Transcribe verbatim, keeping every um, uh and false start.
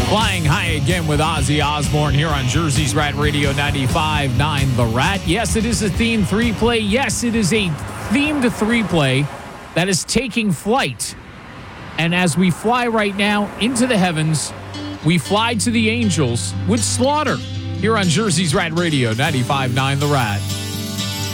Flying high again with Ozzy Osbourne here on Jersey's Rat Radio ninety-five point nine The Rat. Yes, it is a themed three-play. Yes, it is a themed three-play that is taking flight. And as we fly right now into the heavens, we fly to the angels with Slaughter here on Jersey's Rat Radio ninety-five point nine The Rat.